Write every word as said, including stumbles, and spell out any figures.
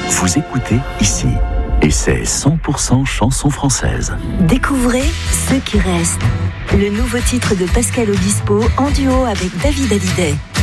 Vous écoutez ici. Et c'est cent pour cent chansons françaises. Découvrez Ceux qui restent. Le nouveau titre de Pascal Obispo en duo avec David Hallyday.